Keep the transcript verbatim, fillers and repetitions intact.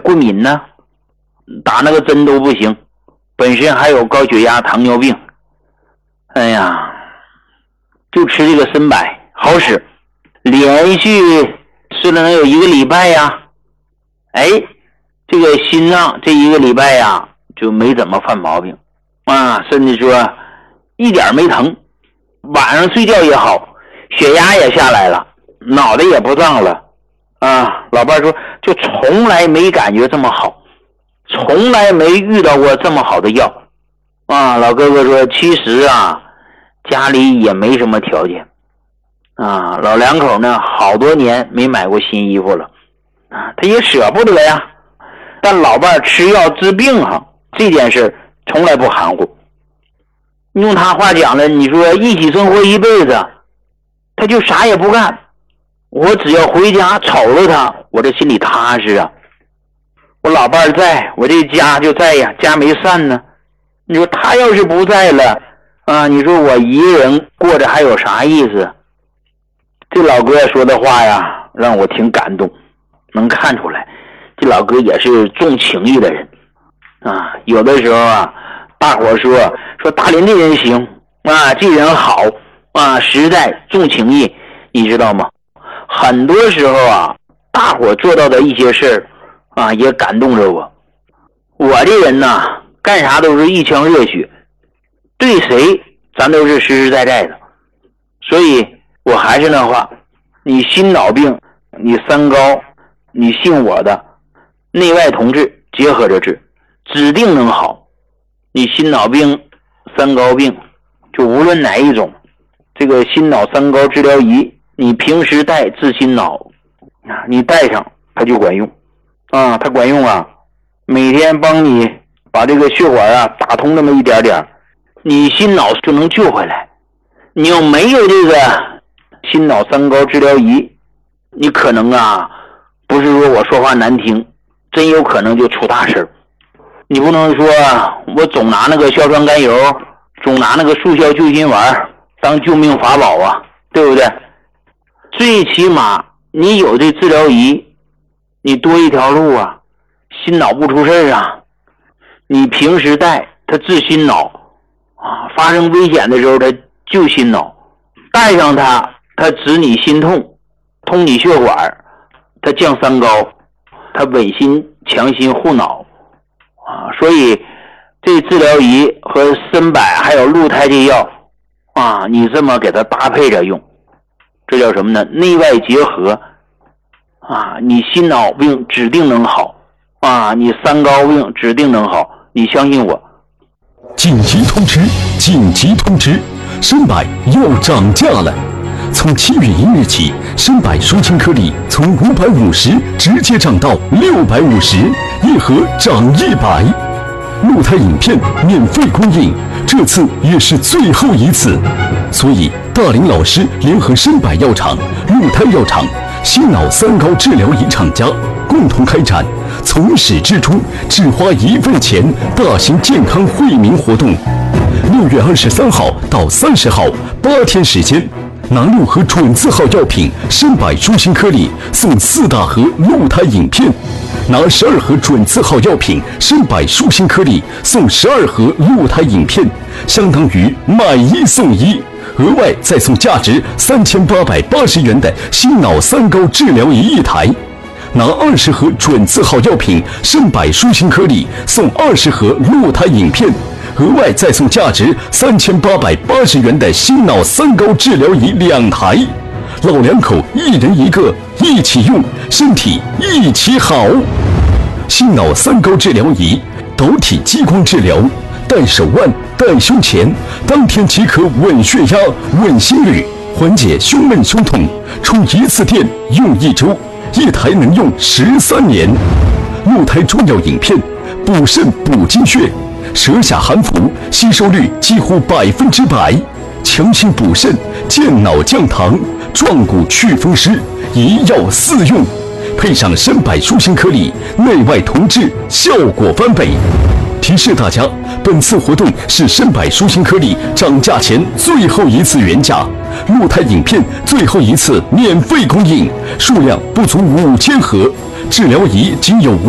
过敏呢，打那个针都不行，本身还有高血压、糖尿病。哎呀，就吃这个参柏好使，连续吃了能有一个礼拜呀，哎，这个心脏这一个礼拜呀就没怎么犯毛病啊，甚至说一点没疼，晚上睡觉也好，血压也下来了，脑袋也不胀了啊。老伴说就从来没感觉这么好，从来没遇到过这么好的药啊。老哥哥说其实啊家里也没什么条件啊，老两口呢好多年没买过新衣服了啊，他也舍不得呀，但老伴吃药治病哈，这件事从来不含糊。用他话讲了，你说一起生活一辈子，他就啥也不干，我只要回家瞅着他，我这心里踏实啊。我老伴在，我这家就在呀，家没散呢。你说他要是不在了啊，你说我一个人过着还有啥意思？这老哥说的话呀让我挺感动，能看出来这老哥也是重情义的人啊。有的时候啊大伙说说大林这人行啊，这人好啊，实在重情义，你知道吗？很多时候啊大伙做到的一些事儿啊也感动着我。我这人呢干啥都是一腔热血，对谁咱都是实实在在的，所以我还是那话，你心脑病，你三高，你信我的，内外同治，结合着治，指定能好。你心脑病、三高病，就无论哪一种，这个心脑三高治疗仪，你平时带治心脑，你带上它就管用啊，它管用啊，每天帮你把这个血管啊打通那么一点点，你心脑就能救回来。你要没有这个心脑三高治疗仪，你可能啊不是说我说话难听，真有可能就出大事。你不能说我总拿那个硝酸甘油，总拿那个速效救心丸当救命法宝啊，对不对？最起码你有这治疗仪，你多一条路啊，心脑不出事啊。你平时带它治心脑啊，发生危险的时候它救心脑，带上它它止你心痛，通你血管，它降三高，它稳心强心护脑啊。所以这治疗仪和参柏还有鹿胎这药啊，你这么给它搭配着用，这叫什么呢？内外结合啊，你心脑病指定能好啊，你三高病指定能好，你相信我。 紧急通知！紧急通知！参柏要涨价了！从七月一日起，参柏舒清颗粒从五百五十直接涨到六百五十，一盒涨一百。鹿胎饮片免费供应，这次也是最后一次，所以大林老师联合参柏药厂、鹿胎药厂、心脑三高治疗仪厂家共同开展从始至终只花一份钱大型健康惠民活动。六月二十三号到三十号八天时间，拿六盒准字号药品参柏舒心颗粒送四大盒鹿胎饮片，拿十二盒准字号药品参柏舒心颗粒送十二盒鹿胎饮片，相当于买一送一，额外再送价值三千八百八十元的心脑三高治疗仪一台。拿二十盒准字号药品参柏舒心颗粒送二十盒鹿胎饮片，额外再送价值三千八百八十元的心脑三高治疗仪两台。老两口一人一个，一起用，身体一起好。心脑三高治疗仪，导体激光治疗，戴手腕、戴胸前，当天即可稳血压、稳心率，缓解胸闷胸痛，充一次电用一周，一台能用十三年。鹿胎中药饮片，补肾补精血，舌下含服，吸收率几乎百分之百，强心补肾，健脑降糖，壮骨祛风湿，一药四用，配上参柏舒心颗粒，内外同治，效果翻倍。提示大家，本次活动是参柏舒心颗粒涨价前最后一次原价，鹿胎饮片最后一次免费供应，数量不足五千盒，治疗仪仅有